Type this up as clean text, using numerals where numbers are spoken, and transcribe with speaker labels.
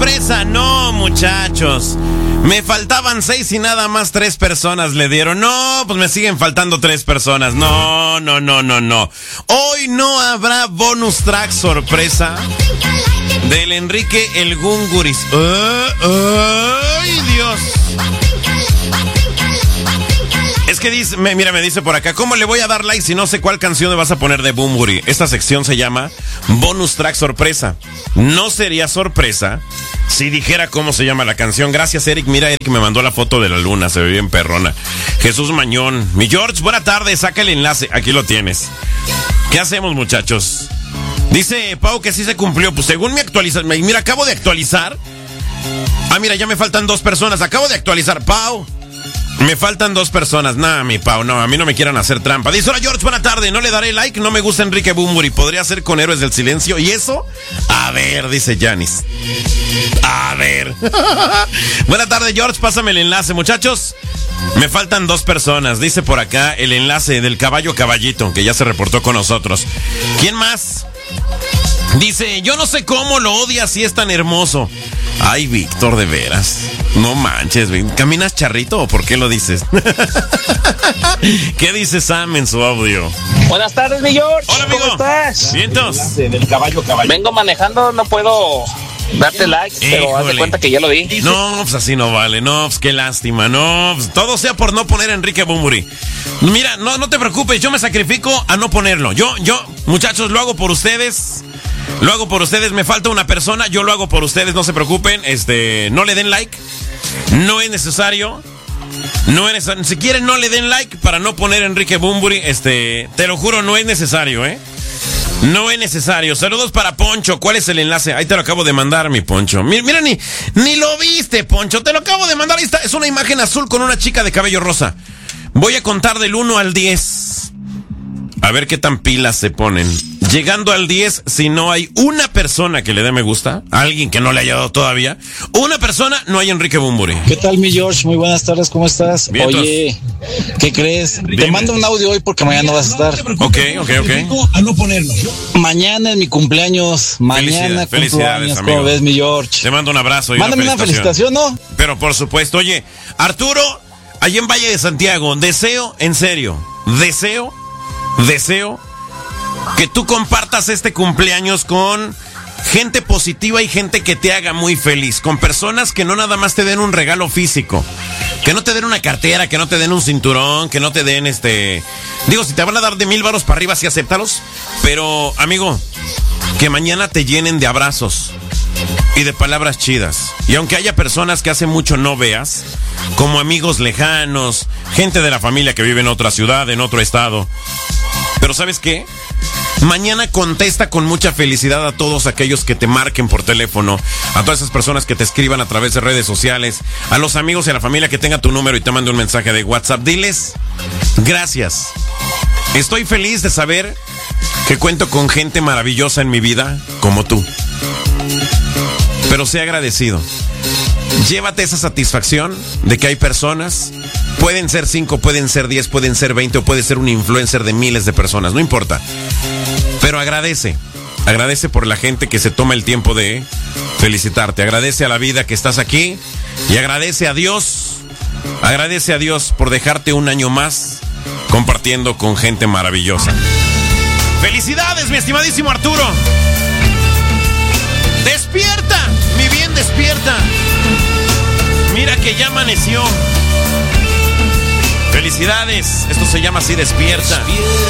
Speaker 1: sorpresa. No, muchachos. Me faltaban 6 y nada más 3 personas le dieron. No, pues me siguen faltando 3 personas. No. Hoy no habrá bonus track sorpresa del Enrique el Gunguris. ¡Ay, Dios! Es que dice, mira, me dice por acá, ¿cómo le voy a dar like si no sé cuál canción me vas a poner de Bunbury? Esta sección se llama Bonus Track Sorpresa. No sería sorpresa si dijera cómo se llama la canción. Gracias, Eric. Mira, Eric me mandó la foto de la luna, se ve bien perrona. Jesús Mañón. Mi George, buena tarde, saca el enlace. Aquí lo tienes. ¿Qué hacemos, muchachos? Dice Pau que sí se cumplió. Pues según mi actualización, mira, acabo de actualizar. Ah, mira, ya me faltan 2 personas. Acabo de actualizar, Pau. Me faltan 2 personas. Nah, mi Pau, no, a mí no me quieran hacer trampa. Dice, hola George, buena tarde. No le daré like, no me gusta Enrique Bunbury. ¿Podría ser con Héroes del Silencio? ¿Y eso? A ver, dice Janis. A ver. Buena tarde, George, pásame el enlace, muchachos. Me faltan 2 personas. Dice por acá el enlace del caballo Caballito, que ya se reportó con nosotros. ¿Quién más? Dice, yo no sé cómo lo odias si es tan hermoso. Ay, Víctor, de veras. No manches, ¿caminas charrito o por qué lo dices? ¿Qué dice Sam en su audio?
Speaker 2: Buenas tardes, mi George.
Speaker 1: Hola, amigo.
Speaker 2: ¿Cómo estás?
Speaker 1: Vientos.
Speaker 2: Del caballo. Vengo manejando, no puedo darte like, pero haz de cuenta que ya lo vi.
Speaker 1: No, pues así no vale. No, pues qué lástima. No, pues todo sea por no poner a Enrique Bunbury. Mira, no te preocupes, yo me sacrifico a no ponerlo. Yo, muchachos, lo hago por ustedes. Lo hago por ustedes, me falta una persona, yo lo hago por ustedes, no se preocupen, no le den like, no es necesario, si quieren no le den like para no poner a Enrique Bunbury, te lo juro, no es necesario, no es necesario. Saludos para Poncho, ¿cuál es el enlace? Ahí te lo acabo de mandar, mi Poncho. Mira, ni lo viste, Poncho, te lo acabo de mandar, ahí está, es una imagen azul con una chica de cabello rosa. Voy a contar del 1 al 10, a ver qué tan pilas se ponen. Llegando al 10, si no hay una persona que le dé me gusta, alguien que no le haya dado todavía, una persona, no hay Enrique Bunbury.
Speaker 3: ¿Qué tal, mi George? Muy buenas tardes, ¿cómo estás?
Speaker 1: Vientos.
Speaker 3: Oye, ¿qué crees?
Speaker 1: Dime.
Speaker 3: Te mando un audio hoy porque mañana no vas a estar.
Speaker 1: Ok.
Speaker 3: A no ponerlo. Mañana es mi cumpleaños. Mañana
Speaker 1: Felicidades,
Speaker 3: años,
Speaker 1: amigo.
Speaker 3: ¿cómo ves, mi George?
Speaker 1: Te mando un abrazo y
Speaker 3: mándame una felicitación, ¿no?
Speaker 1: Pero por supuesto, oye, Arturo, allí en Valle de Santiago, deseo que tú compartas este cumpleaños con gente positiva y gente que te haga muy feliz, con personas que no nada más te den un regalo físico, que no te den una cartera, que no te den un cinturón, que no te den digo, si te van a dar de 1,000 varos para arriba, sí acéptalos, pero amigo, que mañana te llenen de abrazos y de palabras chidas. Y aunque haya personas que hace mucho no veas, como amigos lejanos, gente de la familia que vive en otra ciudad, en otro estado, pero ¿sabes qué? Mañana contesta con mucha felicidad a todos aquellos que te marquen por teléfono, a todas esas personas que te escriban a través de redes sociales, a los amigos y a la familia que tenga tu número y te mande un mensaje de WhatsApp. Diles, gracias. Estoy feliz de saber que cuento con gente maravillosa en mi vida como tú. Pero sé agradecido. Llévate esa satisfacción de que hay personas, pueden ser 5, pueden ser 10, pueden ser 20 o puede ser un influencer de miles de personas, no importa. Pero agradece por la gente que se toma el tiempo de felicitarte, agradece a la vida que estás aquí y agradece a Dios por dejarte un año más compartiendo con gente maravillosa. ¡Felicidades, mi estimadísimo Arturo! ¡Despierta, mi bien, despierta! Mira que ya amaneció. Felicidades, esto se llama así, despierta.